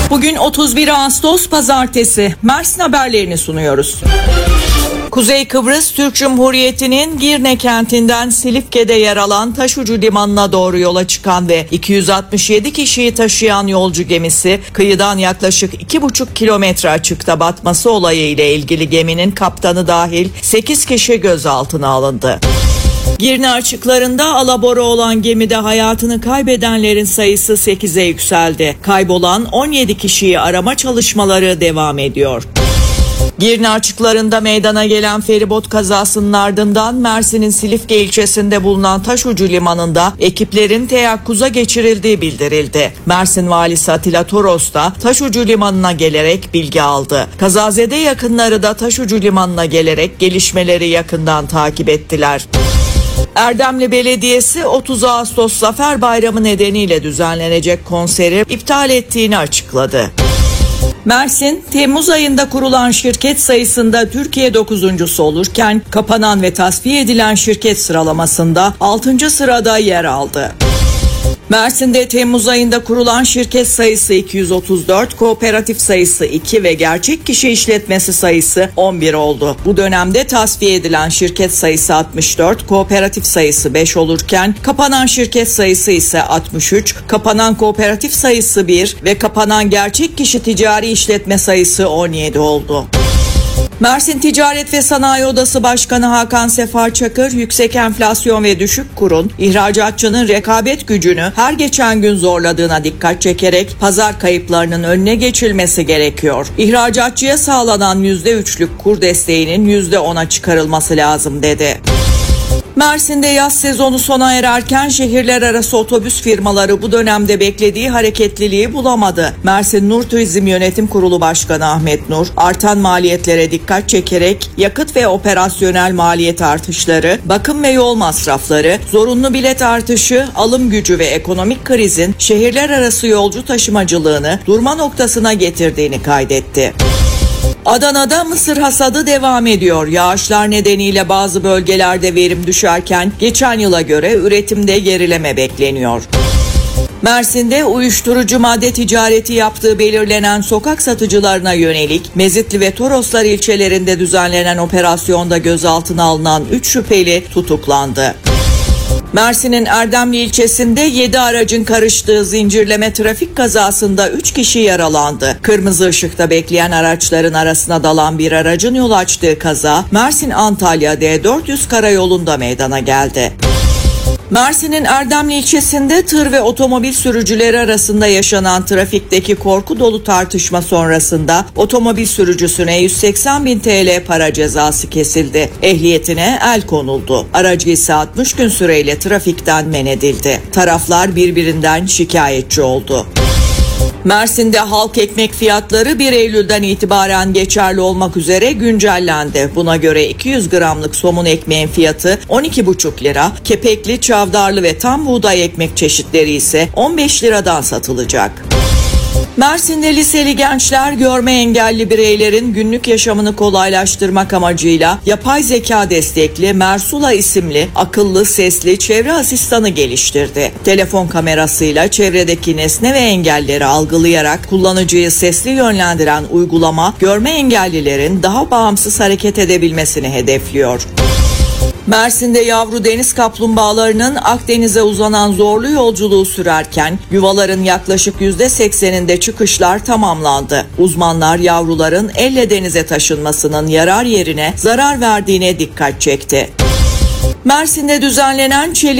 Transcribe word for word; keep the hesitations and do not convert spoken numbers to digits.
Bugün otuz bir Ağustos Pazartesi. Mersin haberlerini sunuyoruz. Kuzey Kıbrıs Türk Cumhuriyeti'nin Girne kentinden Silifke'de yer alan Taşucu Limanı'na doğru yola çıkan ve iki yüz altmış yedi kişiyi taşıyan yolcu gemisi kıyıdan yaklaşık iki buçuk kilometre açıkta batması olayı ile ilgili geminin kaptanı dahil sekiz kişi gözaltına alındı. Girne açıklarında alabora olan gemide hayatını kaybedenlerin sayısı sekize yükseldi. Kaybolan on yedi kişiyi arama çalışmaları devam ediyor. Girne açıklarında meydana gelen feribot kazasının ardından Mersin'in Silifke ilçesinde bulunan Taşucu Limanı'nda ekiplerin teyakkuza geçirildiği bildirildi. Mersin Valisi Atilla Toros da Taşucu Limanı'na gelerek bilgi aldı. Kazazede yakınları da Taşucu Limanı'na gelerek gelişmeleri yakından takip ettiler. Erdemli Belediyesi otuz Ağustos Zafer Bayramı nedeniyle düzenlenecek konseri iptal ettiğini açıkladı. Mersin, Temmuz ayında kurulan şirket sayısında Türkiye dokuzuncusu olurken kapanan ve tasfiye edilen şirket sıralamasında altıncı sırada yer aldı. Mersin'de Temmuz ayında kurulan şirket sayısı iki yüz otuz dört, kooperatif sayısı iki ve gerçek kişi işletmesi sayısı on bir oldu. Bu dönemde tasfiye edilen şirket sayısı altmış dört, kooperatif sayısı beş olurken kapanan şirket sayısı ise altmış üç, kapanan kooperatif sayısı bir ve kapanan gerçek kişi ticari işletme sayısı on yedi oldu. Mersin Ticaret ve Sanayi Odası Başkanı Hakan Sefa Çakır, yüksek enflasyon ve düşük kurun ihracatçının rekabet gücünü her geçen gün zorladığına dikkat çekerek pazar kayıplarının önüne geçilmesi gerekiyor. İhracatçıya sağlanan yüzde üçlük kur desteğinin yüzde ona çıkarılması lazım dedi. Mersin'de yaz sezonu sona ererken şehirler arası otobüs firmaları bu dönemde beklediği hareketliliği bulamadı. Mersin Nur Turizm Yönetim Kurulu Başkanı Ahmet Nur, artan maliyetlere dikkat çekerek yakıt ve operasyonel maliyet artışları, bakım ve yol masrafları, zorunlu bilet artışı, alım gücü ve ekonomik krizin şehirler arası yolcu taşımacılığını durma noktasına getirdiğini kaydetti. Adana'da mısır hasadı devam ediyor. Yağışlar nedeniyle bazı bölgelerde verim düşerken geçen yıla göre üretimde gerileme bekleniyor. Mersin'de uyuşturucu madde ticareti yaptığı belirlenen sokak satıcılarına yönelik Mezitli ve Toroslar ilçelerinde düzenlenen operasyonda gözaltına alınan üç şüpheli tutuklandı. Mersin'in Erdemli ilçesinde yedi aracın karıştığı zincirleme trafik kazasında üç kişi yaralandı. Kırmızı ışıkta bekleyen araçların arasına dalan bir aracın yol açtığı kaza Mersin-Antalya D dört yüz karayolunda meydana geldi. Mersin'in Erdemli ilçesinde tır ve otomobil sürücüleri arasında yaşanan trafikteki korku dolu tartışma sonrasında otomobil sürücüsüne yüz seksen bin T L para cezası kesildi. Ehliyetine el konuldu. Aracı ise altmış gün süreyle trafikten men edildi. Taraflar birbirinden şikayetçi oldu. Mersin'de halk ekmek fiyatları bir Eylül'den itibaren geçerli olmak üzere güncellendi. Buna göre iki yüz gramlık somun ekmeğin fiyatı on iki buçuk lira, kepekli, çavdarlı ve tam buğday ekmek çeşitleri ise on beş liradan satılacak. Mersin'de liseli gençler görme engelli bireylerin günlük yaşamını kolaylaştırmak amacıyla yapay zeka destekli Mersula isimli akıllı sesli çevre asistanı geliştirdi. Telefon kamerasıyla çevredeki nesne ve engelleri algılayarak kullanıcıyı sesli yönlendiren uygulama görme engellilerin daha bağımsız hareket edebilmesini hedefliyor. Mersin'de yavru deniz kaplumbağalarının Akdeniz'e uzanan zorlu yolculuğu sürerken yuvaların yaklaşık yüzde sekseninde çıkışlar tamamlandı. Uzmanlar yavruların elle denize taşınmasının yarar yerine zarar verdiğine dikkat çekti. Mersin'de düzenlenen çelik